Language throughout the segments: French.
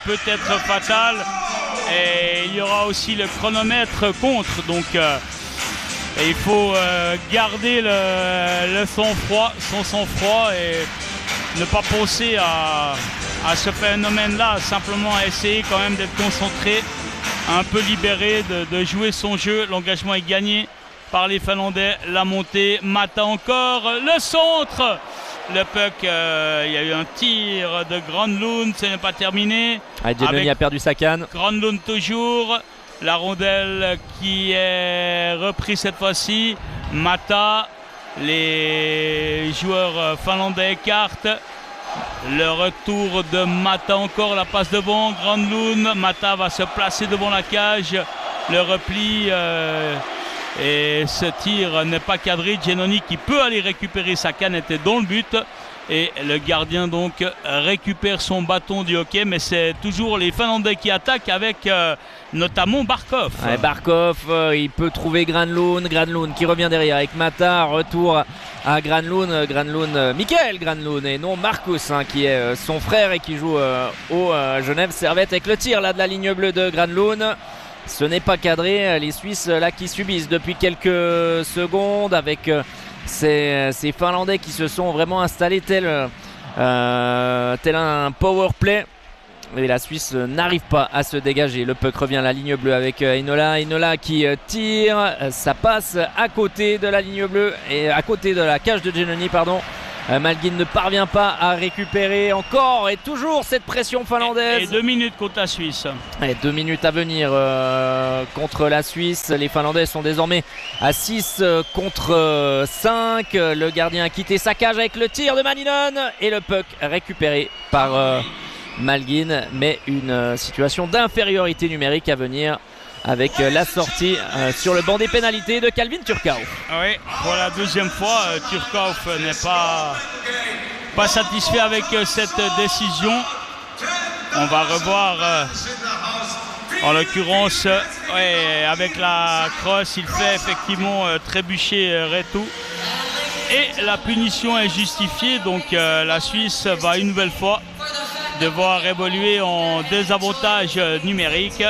peut-être fatale. Et il y aura aussi le chronomètre contre. Donc et il faut garder son sang-froid et ne pas penser à ce phénomène-là, simplement essayer quand même d'être concentré, un peu libéré, de jouer son jeu. L'engagement est gagné par les Finlandais. La montée, Mata encore, le centre, le puck, il y a eu un tir de Granlund, ce n'est pas terminé. Giannoni a perdu sa canne. Granlund toujours, la rondelle qui est reprise cette fois-ci. Mata, les joueurs finlandais écartent. Le retour de Mata encore, la passe devant, Granlund, Mata va se placer devant la cage, le repli et ce tir n'est pas cadré. Giannoni qui peut aller récupérer sa canne était dans le but et le gardien donc récupère son bâton du hockey, mais c'est toujours les Finlandais qui attaquent avec notamment Barkov. Ouais, Barkov, il peut trouver Granlund qui revient derrière avec Mata, retour à Granlund, Mikael Granlund et non Marcus qui est son frère et qui joue au Genève Servette avec le tir là de la ligne bleue de Granlund. Ce n'est pas cadré, les Suisses là qui subissent depuis quelques secondes avec ces Finlandais qui se sont vraiment installés tel un power play. Et la Suisse n'arrive pas à se dégager. Le puck revient à la ligne bleue avec Heinola qui tire. Ça passe à côté de la ligne bleue et à côté de la cage de Giannoni, pardon. Malgin ne parvient pas à récupérer encore et toujours cette pression finlandaise. Et 2 minutes contre la Suisse. Et 2 minutes à venir contre la Suisse. Les Finlandais sont désormais à 6 contre 5. Le gardien a quitté sa cage avec le tir de Maninen et le puck récupéré par Malgin, mais une situation d'infériorité numérique à venir avec la sortie sur le banc des pénalités de Calvin Turkov. Oui, pour la deuxième fois, Turkov n'est pas satisfait avec cette décision. On va revoir en l'occurrence avec la crosse, il fait effectivement trébucher Retu. Et la punition est justifiée, donc la Suisse va une nouvelle fois devoir évoluer en désavantage numérique.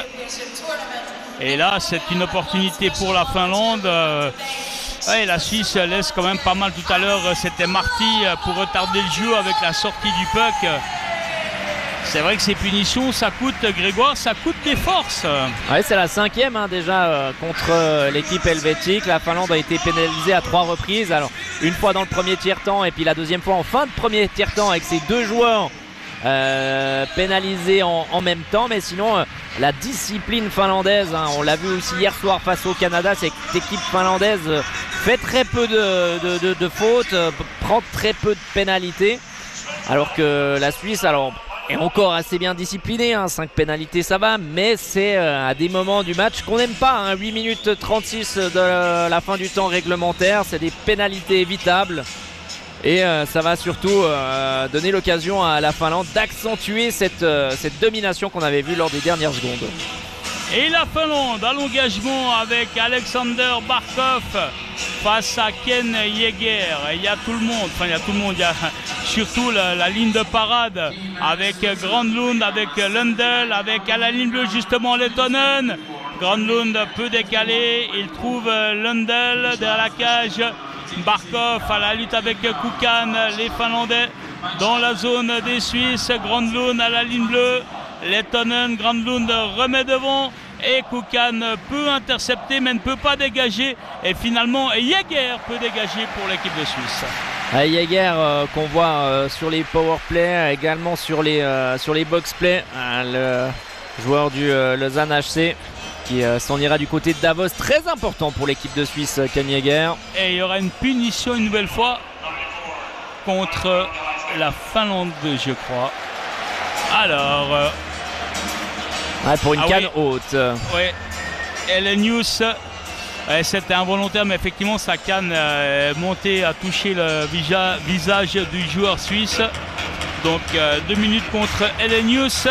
Et là, c'est une opportunité pour la Finlande. La Suisse laisse quand même pas mal tout à l'heure. C'était Marty pour retarder le jeu avec la sortie du puck. C'est vrai que ces punitions, ça coûte, Grégoire, ça coûte des forces. Ouais, c'est la 5e déjà contre l'équipe helvétique. La Finlande a été pénalisée à 3 reprises. Alors, une fois dans le premier tiers-temps et puis la deuxième fois en fin de premier tiers-temps avec ces 2 joueurs pénalisés en même temps. Mais sinon, la discipline finlandaise, on l'a vu aussi hier soir face au Canada, cette équipe finlandaise fait très peu de fautes, prend très peu de pénalités. Alors que la Suisse est encore assez bien disciplinée, 5 pénalités ça va, mais c'est à des moments du match qu'on n'aime pas. 8 minutes 36 de la fin du temps réglementaire, c'est des pénalités évitables. Et ça va surtout donner l'occasion à la Finlande d'accentuer cette domination qu'on avait vue lors des dernières secondes. Et la Finlande à l'engagement avec Alexander Barkov face à Ken Jäger. Il y a tout le monde, il y a surtout la ligne de parade avec Granlund, avec Lundell, avec à la ligne bleue justement Lehtonen. Granlund peut décaler, il trouve Lundell derrière la cage. Barkov à la lutte avec Kukan, les Finlandais dans la zone des Suisses. Granlund à la ligne bleue, Lehtonen, Granlund remet devant et Kukan peut intercepter mais ne peut pas dégager. Et finalement Jäger peut dégager pour l'équipe de Suisse. Jäger qu'on voit sur les powerplay, également sur les boxplay, le joueur du Lausanne HC qui s'en ira du côté de Davos, très important pour l'équipe de Suisse, Ken Jäger. Et il y aura une punition une nouvelle fois contre la Finlande, je crois. Alors pour une canne haute. Oui, Elenius, c'était involontaire, mais effectivement sa canne est montée à toucher le visage du joueur suisse. Donc 2 minutes contre Elenius.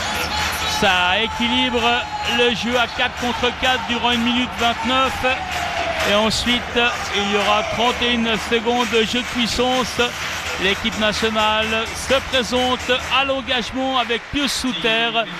Ça équilibre le jeu à 4 contre 4 durant 1 minute 29. Et ensuite, il y aura 31 secondes de jeu de puissance L'équipe nationale se présente à l'engagement avec Pius Souter